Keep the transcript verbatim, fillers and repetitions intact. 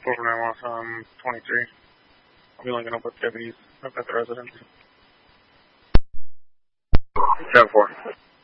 Program off um, twenty-three. I'll be linking up with deputies up at the residence. seven four.